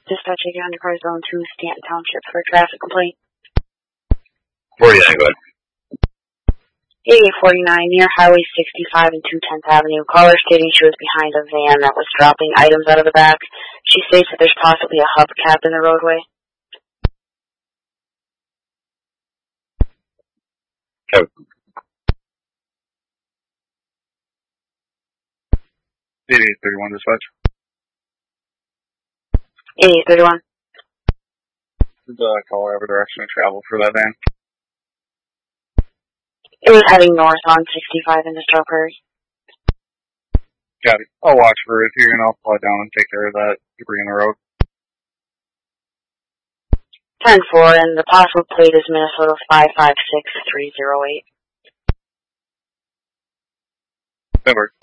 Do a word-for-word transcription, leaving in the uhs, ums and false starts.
Dispatch again under car zone two, Stanton Township for a traffic complaint. forty-nine, go ahead. eighty-eight forty-nine near Highway sixty-five and two tenth Avenue. Caller stating she was behind a van that was dropping items out of the back. She states that there's possibly a hubcap in the roadway. Okay. eighty-eight thirty-one dispatch. eighty-eight thirty-one. Did the caller have a direction of travel for that van? It was heading north on sixty-five in the Straw Prairie. Got it. I'll watch for it here and I'll fly down and take care of that debris in the road. ten four, and the possible plate is Minnesota five five six three zero eight. That works.